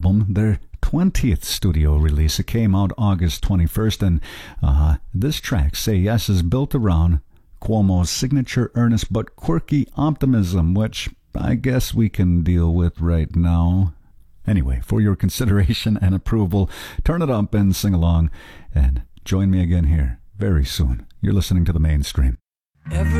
album, their 20th studio release. It came out August 21st, and this track, Say Yes, is built around Cuomo's signature earnest but quirky optimism, which I guess we can deal with right now. Anyway, for your consideration and approval, turn it up and sing along, and join me again here very soon. You're listening to The Mainstream.